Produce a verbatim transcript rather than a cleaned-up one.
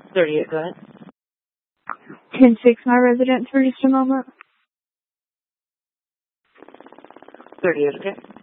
thirty-eight, go ahead. ten six, my residence for just a moment. thirty-eight, okay.